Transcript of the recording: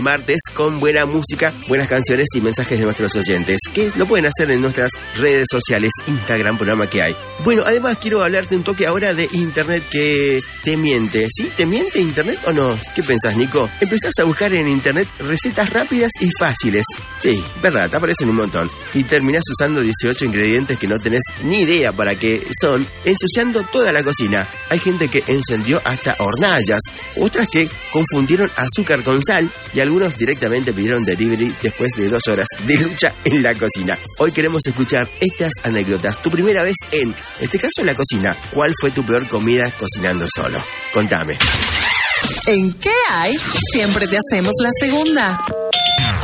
martes con buena música, buenas canciones y mensajes de nuestros oyentes, que lo pueden hacer en nuestras redes sociales, Instagram, programa que hay. Bueno, además quiero hablarte un toque ahora de internet que te miente. ¿Sí? ¿Te miente internet o no? ¿Qué pensás, Nico? Empezás a buscar en internet recetas rápidas y fáciles. Sí, verdad, te aparecen un montón. Y terminás usando 18 ingredientes que no tenés ni idea para qué son, ensuciando toda la cocina. Hay gente que encendió hasta hornallas, otras que confundieron azúcar con sal y algunos directamente pidieron delivery después de 2 horas de lucha en la cocina. Hoy queremos escuchar estas anécdotas. Tu primera vez en este caso, la cocina. ¿Cuál fue tu peor comida cocinando solo? Contame. ¿En qué hay? Siempre te hacemos la segunda.